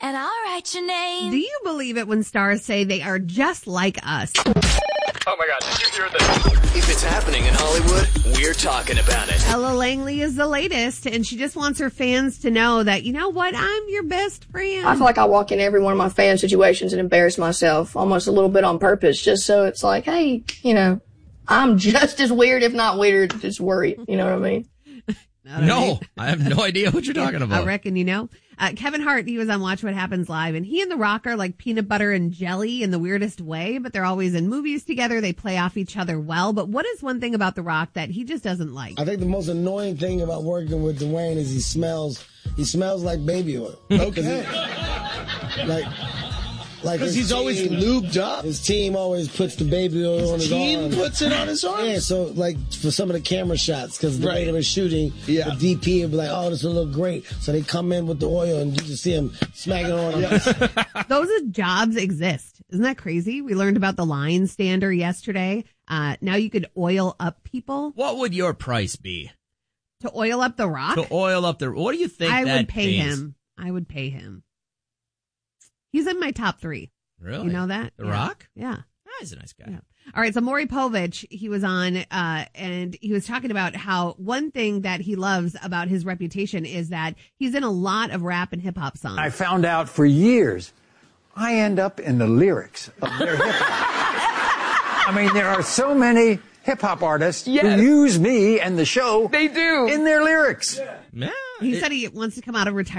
and I'll write your name. Do you believe it when stars say they are just like us? Oh my God, did you hear this? If it's happening in Hollywood, we're talking about it. Ella Langley is the latest, and she just wants her fans to know that, you know what, I'm your best friend. I feel like I walk in every one of my fan situations and embarrass myself almost a little bit on purpose, just so it's like, hey, you know, I'm just as weird, if not weirder, just worried. You know what I mean? No, I have no idea what you're talking about. I reckon you know. Kevin Hart, he was on Watch What Happens Live, and he and The Rock are like peanut butter and jelly in the weirdest way, but they're always in movies together. They play off each other well. But what is one thing about The Rock that he just doesn't like? I think the most annoying thing about working with Dwayne is he smells like baby oil. Okay. Like because he's always lubed up. His team always puts the baby oil on his arm. Team puts it on his arm? Yeah, so like for some of the camera shots, because the way they were shooting, the DP would be like, oh, this will look great. So they come in with the oil and you just see him smacking on him. Those jobs exist. Isn't that crazy? We learned about the line stander yesterday. Now you could oil up people. What would your price be? To oil up The Rock? To oil up what do you think I that would pay pays? him. I would pay him. He's in my top 3. Really? You know that? The Rock? Yeah. He's a nice guy. Yeah. All right. So Maury Povich, he was on, and he was talking about how one thing that he loves about his reputation is that he's in a lot of rap and hip hop songs. I found out for years, I end up in the lyrics of their hip hop. I mean, there are so many hip hop artists who use me and the show. They do. In their lyrics. Yeah. He said he wants to come out of retirement